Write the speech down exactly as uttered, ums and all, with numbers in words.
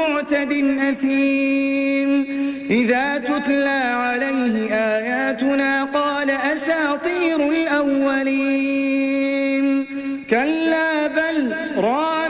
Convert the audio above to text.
معتد أثيم إذا تتلى عليه آياتنا قال أساطير الأولين كلا بل رأى